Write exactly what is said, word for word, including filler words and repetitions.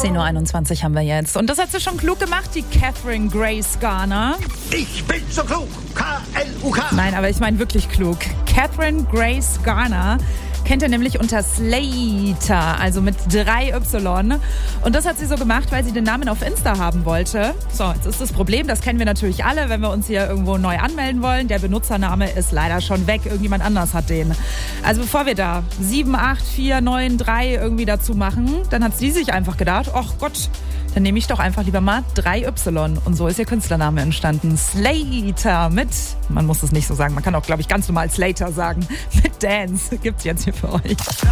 zehn Uhr einundzwanzig haben wir jetzt. Und das hat sie schon klug gemacht, die Catherine Grace Garner. Ich bin so klug. K L U K. Nein, aber ich meine wirklich klug. Catherine Grace Garner kennt ihr nämlich unter Slater, also mit drei Y. Und das hat sie so gemacht, weil sie den Namen auf Insta haben wollte. So, jetzt ist das Problem, das kennen wir natürlich alle, wenn wir uns hier irgendwo neu anmelden wollen. Der Benutzername ist leider schon weg, irgendjemand anders hat den. Also bevor wir da sieben, acht, vier, neun, drei irgendwie dazu machen, dann hat sie sich einfach gedacht, ach Gott, dann nehme ich doch einfach lieber mal drei Y. Und so ist ihr Künstlername entstanden. Slater mit, man muss es nicht so sagen, man kann auch, glaube ich, ganz normal Slater sagen, mit Dance. Gibt's jetzt hier für euch.